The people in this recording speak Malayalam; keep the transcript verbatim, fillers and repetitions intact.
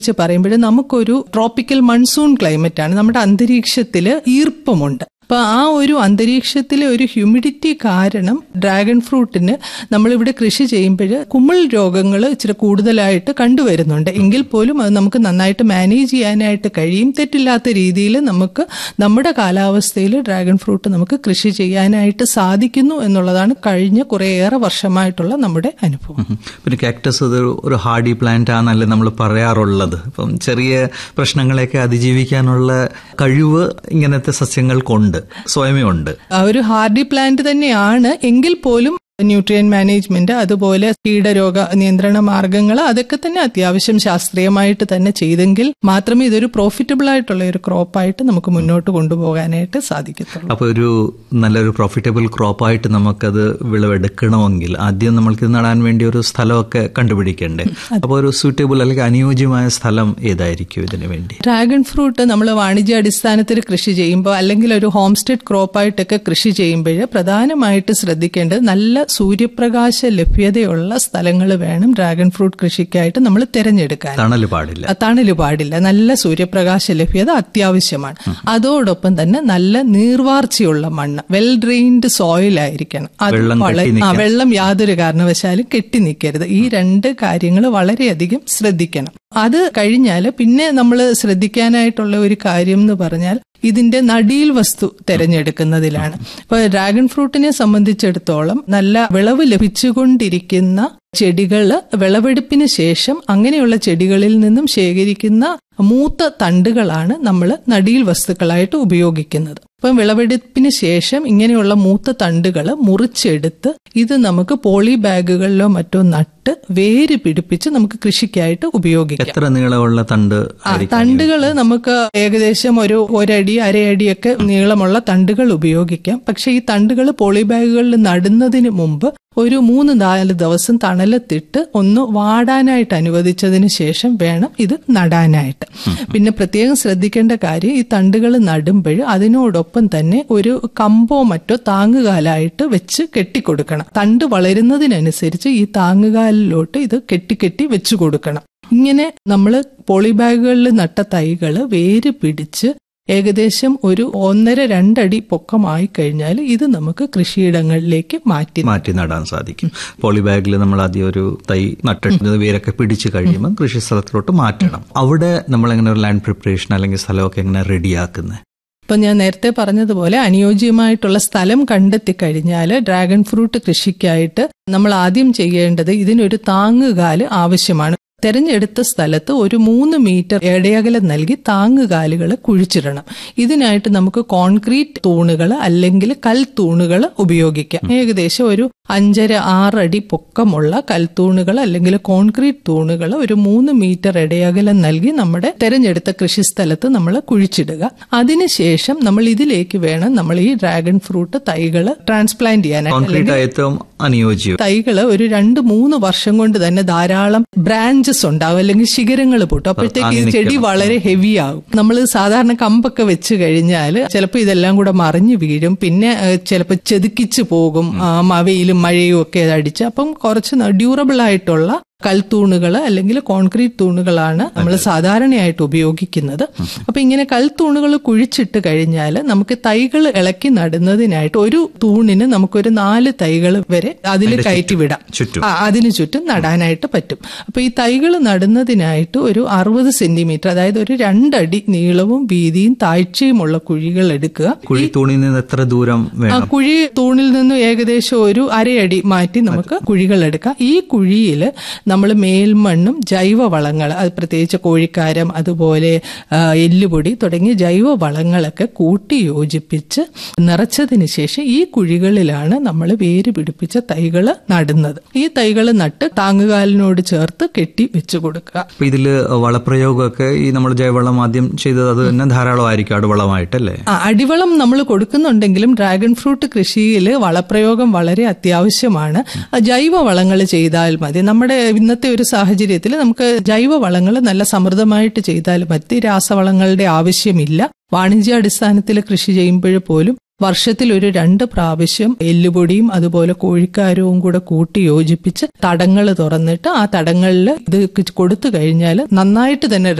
പറയുമ്പോൾ നമുക്കൊരു ട്രോപ്പിക്കൽ മൺസൂൺ ക്ലൈമറ്റ് ആണ്. നമ്മുടെ അന്തരീക്ഷത്തിൽ ഈർപ്പമുണ്ട്. അപ്പൊ ആ ഒരു അന്തരീക്ഷത്തിലെ ഒരു ഹ്യൂമിഡിറ്റി കാരണം ഡ്രാഗൺ ഫ്രൂട്ടിന് നമ്മളിവിടെ കൃഷി ചെയ്യുമ്പോൾ കുമിൾ രോഗങ്ങൾ ഇച്ചിരി കൂടുതലായിട്ട് കണ്ടുവരുന്നുണ്ട്. എങ്കിൽ പോലും അത് നമുക്ക് നന്നായിട്ട് മാനേജ് ചെയ്യാനായിട്ട് കഴിയും. തെറ്റില്ലാത്ത രീതിയിൽ നമുക്ക് നമ്മുടെ കാലാവസ്ഥയിൽ ഡ്രാഗൺ ഫ്രൂട്ട് നമുക്ക് കൃഷി ചെയ്യാനായിട്ട് സാധിക്കുന്നു എന്നുള്ളതാണ് കഴിഞ്ഞ കുറേയേറെ വർഷമായിട്ടുള്ള നമ്മുടെ അനുഭവം. പിന്നെ കാക്ടസ് അത് ഒരു ഹാർഡി പ്ലാന്റ് ആണല്ലേ നമ്മൾ പറയാറുള്ളത്. അപ്പം ചെറിയ പ്രശ്നങ്ങളെയൊക്കെ അതിജീവിക്കാനുള്ള കഴിവ് ഇങ്ങനത്തെ സസ്യങ്ങൾക്കുണ്ട്, സ്വയമേ ഉണ്ട്. ഒരു ഹാർഡി പ്ലാന്റ് തന്നെയാണ്. എങ്കിൽ പോലും ന്യൂട്രിയൻ മാനേജ്മെന്റ്, അതുപോലെ കീടരോഗ നിയന്ത്രണ മാർഗങ്ങൾ, അതൊക്കെ തന്നെ അത്യാവശ്യം ശാസ്ത്രീയമായിട്ട് തന്നെ ചെയ്തെങ്കിൽ മാത്രമേ ഇതൊരു പ്രോഫിറ്റബിൾ ആയിട്ടുള്ള ഒരു ക്രോപ്പായിട്ട് നമുക്ക് മുന്നോട്ട് കൊണ്ടുപോകാനായിട്ട് സാധിക്കത്തുള്ളൂ. അപ്പോൾ ഒരു നല്ലൊരു പ്രോഫിറ്റബിൾ ക്രോപ്പായിട്ട് നമുക്കത് വിളവെടുക്കണമെങ്കിൽ ആദ്യം നമ്മൾക്ക് ഇത് നടാൻ വേണ്ടി ഒരു സ്ഥലമൊക്കെ കണ്ടുപിടിക്കണ്ടേ? അപ്പോൾ ഒരു സൂറ്റബിൾ അല്ലെങ്കിൽ അനുയോജ്യമായ സ്ഥലം ഏതായിരിക്കും ഇതിനു വേണ്ടി? ഡ്രാഗൺ ഫ്രൂട്ട് നമ്മൾ വാണിജ്യാടിസ്ഥാനത്തിൽ കൃഷി ചെയ്യുമ്പോൾ അല്ലെങ്കിൽ ഒരു ഹോം സ്റ്റേ ക്രോപ്പായിട്ടൊക്കെ കൃഷി ചെയ്യുമ്പോൾ പ്രധാനമായിട്ട് ശ്രദ്ധിക്കേണ്ടത് നല്ല സൂര്യപ്രകാശ ലഭ്യതയുള്ള സ്ഥലങ്ങൾ വേണം ഡ്രാഗൺ ഫ്രൂട്ട് കൃഷിക്കായിട്ട് നമ്മൾ തിരഞ്ഞെടുക്കാൻ. തണല് പാടില്ല. തണല് പാടില്ല. നല്ല സൂര്യപ്രകാശ ലഭ്യത അത്യാവശ്യമാണ്. അതോടൊപ്പം തന്നെ നല്ല നീർവാർച്ചയുള്ള മണ്ണ്, വെൽ ഡ്രെയിൻഡ് സോയിൽ ആയിരിക്കണം. അത് വെള്ളം യാതൊരു കാരണവശാലും കെട്ടി നിൽക്കരുത്. ഈ രണ്ട് കാര്യങ്ങൾ വളരെയധികം ശ്രദ്ധിക്കണം. അത് കഴിഞ്ഞാൽ പിന്നെ നമ്മൾ ശ്രദ്ധിക്കാനായിട്ടുള്ള ഒരു കാര്യം എന്ന് പറഞ്ഞാൽ ഇതിന്റെ നടീൽ വസ്തു തിരഞ്ഞെടുക്കുന്നതിലാണ്. ഇപ്പൊ ഡ്രാഗൺ ഫ്രൂട്ടിനെ സംബന്ധിച്ചിടത്തോളം നല്ല വിളവ് ലഭിച്ചുകൊണ്ടിരിക്കുന്ന ചെടികള് വിളവെടുപ്പിന് ശേഷം അങ്ങനെയുള്ള ചെടികളിൽ നിന്നും ശേഖരിക്കുന്ന മൂത്ത തണ്ടുകളാണ് നമ്മൾ നടീൽ വസ്തുക്കളായിട്ട് ഉപയോഗിക്കുന്നത്. ഇപ്പം വിളവെടുപ്പിന് ശേഷം ഇങ്ങനെയുള്ള മൂത്ത തണ്ടുകൾ മുറിച്ചെടുത്ത് ഇത് നമുക്ക് പോളി ബാഗുകളിലോ മറ്റോ നട്ട് വേര് പിടിപ്പിച്ച് നമുക്ക് കൃഷിക്കായിട്ട് ഉപയോഗിക്കാം. എത്ര നീളമുള്ള തണ്ട്? തണ്ടുകൾ നമുക്ക് ഏകദേശം ഒരു ഒരടി അരയടിയൊക്കെ നീളമുള്ള തണ്ടുകൾ ഉപയോഗിക്കാം. പക്ഷെ ഈ തണ്ടുകൾ പോളി ബാഗുകളിൽ നടുന്നതിന് മുമ്പ് ഒരു മൂന്ന് നാല് ദിവസം തണലത്തിട്ട് ഒന്ന് വാടാനായിട്ട് അനുവദിച്ചതിന് ശേഷം വേണം ഇത് നടാനായിട്ട്. പിന്നെ പ്രത്യേകം ശ്രദ്ധിക്കേണ്ട കാര്യം, ഈ തണ്ടുകൾ നടുമ്പോൾ അതിനോടൊപ്പം തന്നെ ഒരു കമ്പോ മറ്റോ താങ്ങുകാലായിട്ട് വെച്ച് കെട്ടിക്കൊടുക്കണം. തണ്ട് വളരുന്നതിനനുസരിച്ച് ഈ താങ്ങുകാലിലോട്ട് ഇത് കെട്ടിക്കെട്ടി വെച്ചു കൊടുക്കണം. ഇങ്ങനെ നമ്മൾ പോളിബാഗുകളിൽ നട്ട തൈകൾ വേര് പിടിച്ച് ഏകദേശം ഒരു ഒന്നര രണ്ടടി പൊക്കമായി കഴിഞ്ഞാൽ ഇത് നമുക്ക് കൃഷിയിടങ്ങളിലേക്ക് മാറ്റി മാറ്റി നടാൻ സാധിക്കും. പോളിബാഗിൽ നമ്മൾ ആദ്യം ഒരു തൈ നട്ടിട്ട് വേരൊക്കെ പിടിച്ചു കഴിയുമ്പോൾ കൃഷി സ്ഥലത്തിലോട്ട് മാറ്റണം. അവിടെ നമ്മൾ എങ്ങനെ ഒരു ലാൻഡ് പ്രിപ്പറേഷൻ അല്ലെങ്കിൽ സ്ഥലമൊക്കെ എങ്ങനെ റെഡിയാക്കുന്നത്? ഇപ്പൊ ഞാൻ നേരത്തെ പറഞ്ഞതുപോലെ അനുയോജ്യമായിട്ടുള്ള സ്ഥലം കണ്ടെത്തി കഴിഞ്ഞാൽ ഡ്രാഗൺ ഫ്രൂട്ട് കൃഷിക്കായിട്ട് നമ്മൾ ആദ്യം ചെയ്യേണ്ടത് ഇതിനൊരു താങ്ങുകാല് ആവശ്യമാണ്. തെരഞ്ഞെടുത്ത സ്ഥലത്ത് ഒരു മൂന്ന് മീറ്റർ ഇടയകലം നൽകി താങ്ങുകാലുകൾ കുഴിച്ചിടണം. ഇതിനായിട്ട് നമുക്ക് കോൺക്രീറ്റ് തൂണുകൾ അല്ലെങ്കിൽ കൽത്തൂണുകൾ ഉപയോഗിക്കാം. ഏകദേശം ഒരു അഞ്ചര ആറടി പൊക്കമുള്ള കൽത്തൂണുകൾ അല്ലെങ്കിൽ കോൺക്രീറ്റ് തൂണുകൾ ഒരു മൂന്ന് മീറ്റർ ഇടയകലം നൽകി നമ്മുടെ തെരഞ്ഞെടുത്ത കൃഷിസ്ഥലത്ത് നമ്മൾ കുഴിച്ചിടുക. അതിനുശേഷം നമ്മൾ ഇതിലേക്ക് വേണം നമ്മൾ ഈ ഡ്രാഗൺ ഫ്രൂട്ട് തൈകൾ ട്രാൻസ്പ്ലാന്റ് ചെയ്യാനായിട്ട്. തൈകള് ഒരു രണ്ട് മൂന്ന് വർഷം കൊണ്ട് തന്നെ ധാരാളം ബ്രാഞ്ച് ഉണ്ടാവും അല്ലെങ്കിൽ ശിഖരങ്ങൾ പൊട്ടും. അപ്പോഴത്തേക്ക് ഈ ചെടി വളരെ ഹെവി ആകും. നമ്മൾ സാധാരണ കമ്പൊക്കെ വെച്ച് കഴിഞ്ഞാൽ ചിലപ്പോൾ ഇതെല്ലാം കൂടെ മറിഞ്ഞു വീഴും. പിന്നെ ചിലപ്പോൾ ചെതുക്കിച്ചു പോകും, വെയിലും മഴയും ഒക്കെ അടിച്ച്. അപ്പം കുറച്ച് ഡ്യൂറബിൾ ആയിട്ടുള്ള കൽത്തൂണുകൾ അല്ലെങ്കിൽ കോൺക്രീറ്റ് തൂണുകളാണ് നമ്മൾ സാധാരണയായിട്ട് ഉപയോഗിക്കുന്നത്. അപ്പൊ ഇങ്ങനെ കൽത്തൂണുകൾ കുഴിച്ചിട്ട് കഴിഞ്ഞാൽ നമുക്ക് തൈകൾ ഇളക്കി നടുന്നതിനായിട്ട് ഒരു തൂണിന് നമുക്കൊരു നാല് തൈകൾ വരെ അതിൽ കയറ്റി വിടാം. അതിന് ചുറ്റും നടാനായിട്ട് പറ്റും. അപ്പൊ ഈ തൈകൾ നടുന്നതിനായിട്ട് ഒരു അറുപത് സെന്റിമീറ്റർ, അതായത് ഒരു രണ്ടടി നീളവും വീതിയും താഴ്ചയുമുള്ള കുഴികൾ എടുക്കുക. കുഴി തൂണിൽ നിന്ന് എത്ര ദൂരം? ആ കുഴി തൂണിൽ നിന്നും ഏകദേശം ഒരു അരയടി മാറ്റി നമുക്ക് കുഴികൾ എടുക്കാം. ഈ കുഴിയിൽ നമ്മൾ മേൽമണ്ണും ജൈവവളങ്ങൾ, അത് പ്രത്യേകിച്ച് കോഴിക്കാരം അതുപോലെ എല്ലുപൊടി തുടങ്ങിയ ജൈവവളങ്ങളൊക്കെ കൂട്ടി യോജിപ്പിച്ച് നിറച്ചതിന് ശേഷം ഈ കുഴികളിലാണ് നമ്മൾ വേര് പിടിപ്പിച്ച തൈകൾ നടുന്നത്. ഈ തൈകൾ നട്ട് താങ്ങുകാലിനോട് ചേർത്ത് കെട്ടി വെച്ചു കൊടുക്കുക. ഇതില് വളപ്രയോഗമൊക്കെ ഈ നമ്മൾ ജൈവവളം ആദ്യം ചെയ്തത് അത് തന്നെ ധാരാളമായിരിക്കും അടിവളമായിട്ടല്ലേ? അടിവളം നമ്മൾ കൊടുക്കുന്നുണ്ടെങ്കിലും ഡ്രാഗൺ ഫ്രൂട്ട് കൃഷിയിൽ വളപ്രയോഗം വളരെ അത്യാവശ്യമാണ്. ജൈവവളങ്ങൾ ചെയ്താൽ മതി. നമ്മുടെ ഇന്നത്തെ ഒരു സാഹചര്യത്തിൽ നമുക്ക് ജൈവവളങ്ങൾ നല്ല സമൃദ്ധമായിട്ട് ചെയ്താൽ മതി. രാസവളങ്ങളുടെ ആവശ്യമില്ല. വാണിജ്യാടിസ്ഥാനത്തിൽ കൃഷി ചെയ്യുമ്പോൾ പോലും വർഷത്തിൽ ഒരു രണ്ട് പ്രാവശ്യം എല്ലുപൊടിയും അതുപോലെ കോഴിക്കാരവും കൂടെ കൂട്ടി യോജിപ്പിച്ച് തടങ്ങൾ തുറന്നിട്ട് ആ തടങ്ങളിൽ ഇത് കൊടുത്തു കഴിഞ്ഞാൽ നന്നായിട്ട് തന്നെ